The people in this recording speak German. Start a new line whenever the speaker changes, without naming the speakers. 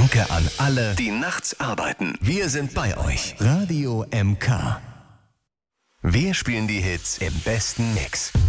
Danke an alle, die nachts arbeiten. Wir sind bei euch. Radio MK. Wir spielen die Hits im besten Mix.